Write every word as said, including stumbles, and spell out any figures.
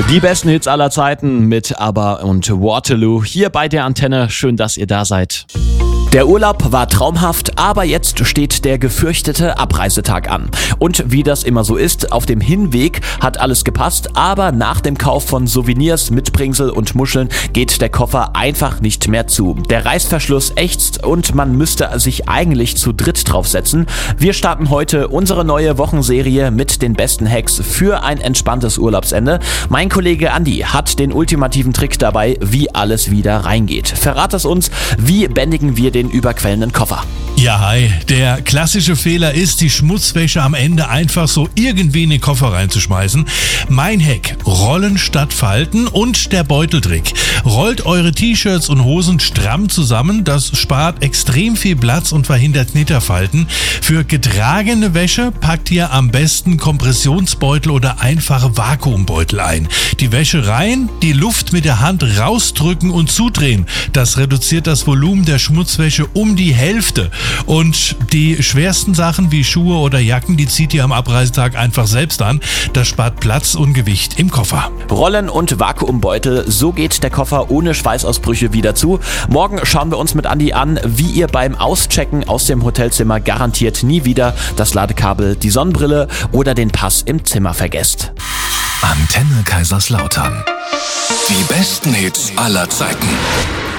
Die besten Hits aller Zeiten mit ABBA und Waterloo hier bei der Antenne. Schön, dass ihr da seid. Der Urlaub war traumhaft, aber jetzt steht der gefürchtete Abreisetag an. Und wie das immer so ist, auf dem Hinweg hat alles gepasst, aber nach dem Kauf von Souvenirs, Mitbringsel und Muscheln geht der Koffer einfach nicht mehr zu. Der Reißverschluss ächzt und man müsste sich eigentlich zu dritt draufsetzen. Wir starten heute unsere neue Wochenserie mit den besten Hacks für ein entspanntes Urlaubsende. Mein Kollege Andi hat den ultimativen Trick dabei, wie alles wieder reingeht. Verrat es uns, wie bändigen wir den überquellenden Koffer? Ja, hi. Der klassische Fehler ist, die Schmutzwäsche am Ende einfach so irgendwie in den Koffer reinzuschmeißen. Mein Hack: Rollen statt Falten und der Beuteltrick. Rollt eure T-Shirts und Hosen stramm zusammen, das spart extrem viel Platz und verhindert Knitterfalten. Für getragene Wäsche packt ihr am besten Kompressionsbeutel oder einfache Vakuumbeutel ein. Die Wäsche rein, die Luft mit der Hand rausdrücken und zudrehen. Das reduziert das Volumen der Schmutzwäsche um die Hälfte. Und die schwersten Sachen wie Schuhe oder Jacken, die zieht ihr am Abreisetag einfach selbst an. Das spart Platz und Gewicht im Koffer. Rollen und Vakuumbeutel, so geht der Koffer ohne Schweißausbrüche wieder zu. Morgen schauen wir uns mit Andi an, wie ihr beim Auschecken aus dem Hotelzimmer garantiert nie wieder das Ladekabel, die Sonnenbrille oder den Pass im Zimmer vergesst. Antenne Kaiserslautern. Die besten Hits aller Zeiten.